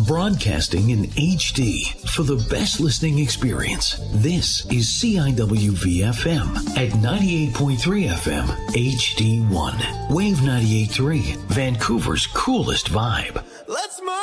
broadcasting in HD for the best listening experience. This is CIWV-FM at 98.3 FM HD1. Wave 98.3, Vancouver's coolest vibe. Let's move!